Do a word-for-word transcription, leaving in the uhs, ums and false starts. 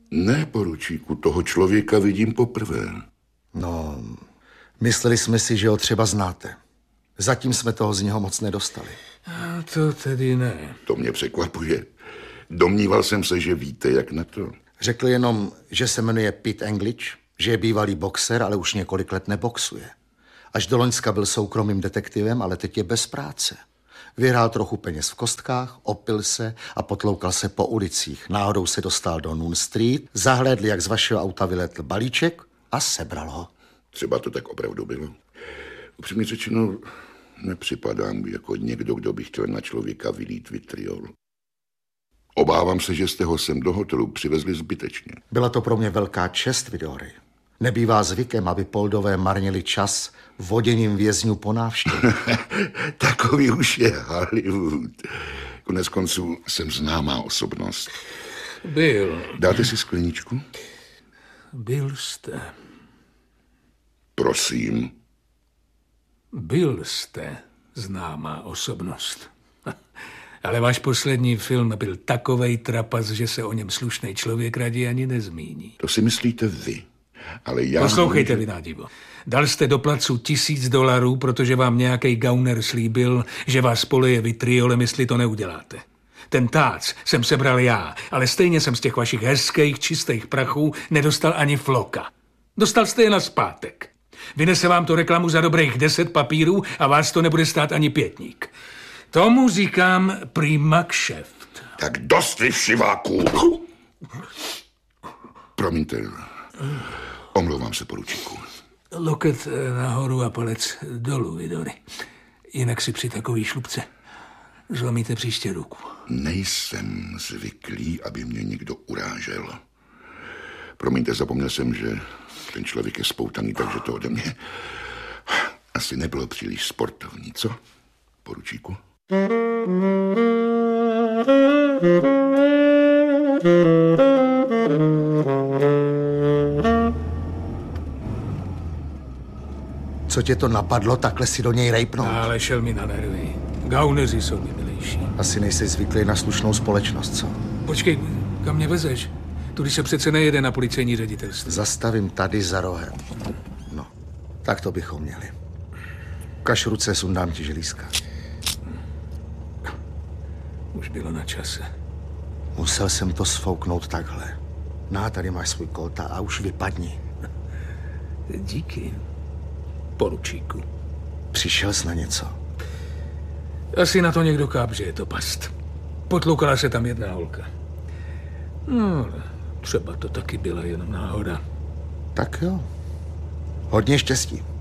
Ne, poručíku, toho člověka vidím poprvé. No, mysleli jsme si, že ho třeba znáte. Zatím jsme toho z něho moc nedostali. A to tedy ne. To mě překvapuje. Domníval jsem se, že víte, jak na to. Řekl jenom, že se jmenuje Pete English, že je bývalý boxer, ale už několik let neboxuje. Až do loňska byl soukromým detektivem, ale teď je bez práce. Vyhrál trochu peněz v kostkách, opil se a potloukal se po ulicích. Náhodou se dostal do Noon Street, zahlédl, jak z vašeho auta vyletl balíček a sebral ho. Třeba to tak opravdu bylo. Upřímně řečeno, nepřipadám jako někdo, kdo by chtěl na člověka vylít vitriol. Obávám se, že jste ho sem do hotelu přivezli zbytečně. Byla to pro mě velká čest, Vidory. Nebývá zvykem, aby Poldové marnili čas voděním vězňů po návštěvě. Takový už je Hollywood. Konec konců jsem známá osobnost. Byl. Dáte si skleničku? Byl jste. Prosím. Byl jste známá osobnost. Ale váš poslední film byl takovej trapas, že se o něm slušný člověk raději ani nezmíní. To si myslíte vy. Ale já... Poslouchejte, vy nádivo. Dal jste do placu tisíc dolarů, protože vám nějaký gauner slíbil, že vás poleje vitriolem, jestli to neuděláte. Ten tác jsem sebral já, ale stejně jsem z těch vašich hezkých, čistých prachů nedostal ani floka. Dostal jste je nazpátek. Vynese vám to reklamu za dobrých deset papírů a vás to nebude stát ani pětník. Tomu říkám prima kšeft. Tak dost vy všiváků. Promiňte, omlouvám se, poručíku. Loket nahoru a palec dolů, Vidory. Jinak si při takový šlupce zlomíte příště ruku. Nejsem zvyklý, aby mě někdo urážel. Promiňte, zapomněl jsem, že ten člověk je spoutaný, takže to ode mě asi nebylo příliš sportovní, co, poručíku? Co tě to napadlo, takhle si do něj rejpnout? Ale šel mi na nervy. Gauneři jsou mi milejší. Asi nejsi zvyklý na slušnou společnost, co? Počkej, kam mě vezeš? Tudy se přece nejede na policejní ředitelství. Zastavím tady za rohem. No, tak to bychom měli. Ukaž ruce, sundám ti želízka. Už bylo na čase. Musel jsem to sfouknout takhle. No, tady máš svůj kolta a už vypadni. Díky, poručíku. Přišel jsi na něco? Asi na to někdo káp, že je to past. Potloukala se tam jedna holka. No, třeba to taky byla jenom náhoda. Tak jo. Hodně štěstí.